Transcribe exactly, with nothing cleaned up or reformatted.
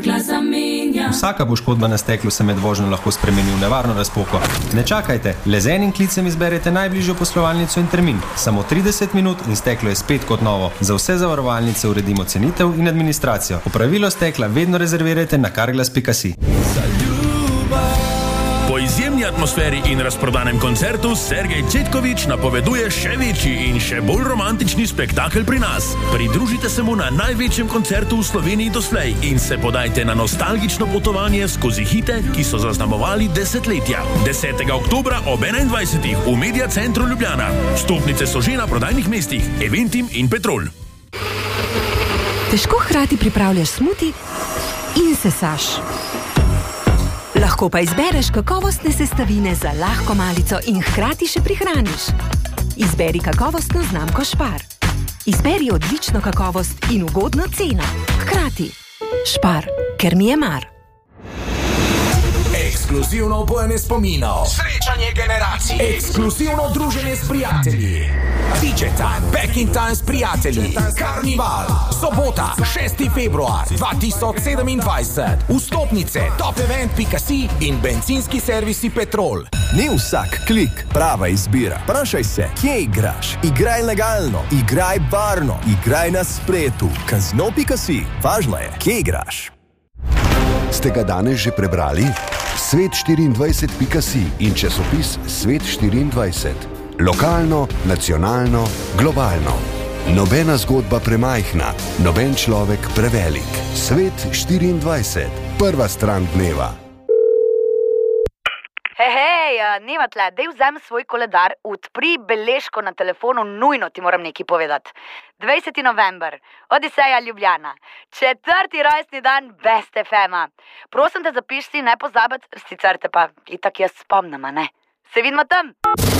stekla zamenja. Vsaka poškodba na steklu se med vožnjo lahko spremeni v nevarno razpoko. Ne čakajte, le z enim klicem izberete najbližjo poslovalnico in termin. Samo trideset minut in steklo je spet kot novo. Za vse zavarovalnice uredimo cenitev in administracijo. Opravilo stekla vedno rezervirajte na carglass pika si. Po izjemni atmosferi in razprodanem koncertu Sergej Cvetković napoveduje še večji in še bolj romantični spektakel pri nas. Pridružite se mu na največjem koncertu v Sloveniji doslej in se podajte na nostalgično potovanje skozi hite, ki so zaznamovali desetletja. desetega oktobra ob enaindvajsetih v Media Centru Ljubljana. Vstopnice so že na prodajnih mestih Eventim in Petrol. Težko hkrati pripravljaš smuti in sesaš. Lahko pa izbereš kakovostne sestavine za lahko malico in hkrati še prihraniš. Izberi kakovostno znamko Spar. Izberi odlično kakovost in ugodno ceno. Hkrati. Spar, ker mi je mar. Ekskluzivno upojanje spominov. Srečanje generacij. Ekskluzivno druženje s prijatelji. D J Time, Back in Time s prijatelji. Karnival. Sobota, šesti februar dva tisoč sedemindvajset. Vstopnice top event pika si in bencinski servisi Petrol. Ni vsak klik prava izbira. Vprašaj se, kje igraš? Igraj legalno, igraj varno, igraj na spletu. Kazino pika si. Važno je, kje igraš. Ste ga danes že prebrali? svet štiriindvajset pika si in časopis Svet štiriindvajset. Lokalno, nacionalno, globalno. Nobena zgodba premajhna, noben človek prevelik. Svet štiriindvajset. Prva stran dneva. Hej, hej, nema tle, dej vzem svoj koledar, odpri beležko na telefonu, nujno ti moram nekaj povedati. dvajseti november, Odiseja Ljubljana, četrti rojstni dan Best ef ema. Prosim te zapiši si, ne pozabiti, sicer te pa itak jaz spomnim, a ne? Se vidimo tam!